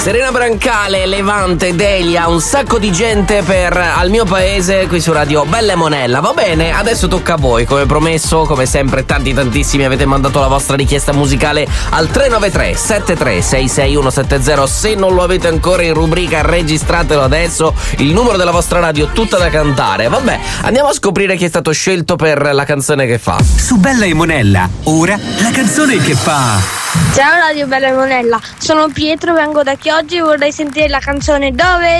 Serena Brancale, Levante, Delia, un sacco di gente per Al mio paese qui su Radio Bella e Monella. Va bene, adesso tocca a voi. Come promesso, come sempre, tantissimi avete mandato la vostra richiesta musicale al 393 73 66170. Se non lo avete ancora in rubrica, registratelo adesso. Il numero della vostra radio, tutta da cantare. Vabbè, andiamo a scoprire chi è stato scelto per la canzone che fa. Su Bella e Monella, ora la canzone che fa. Ciao Radio Bella e Monella, sono Pietro, vengo da Chioggi e vorrei sentire la canzone Dove